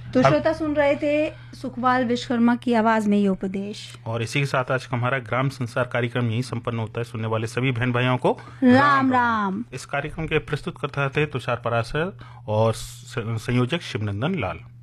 तो श्रोता सुन रहे थे सुखपाल विश्वकर्मा की आवाज में ये उपदेश। और इसी के साथ आज का हमारा ग्राम संसार कार्यक्रम यही संपन्न होता है। सुनने वाले सभी बहन भाइयों को राम राम। इस कार्यक्रम के प्रस्तुत करता थे तुषार पराशर और संयोजक शिवनंदन लाल।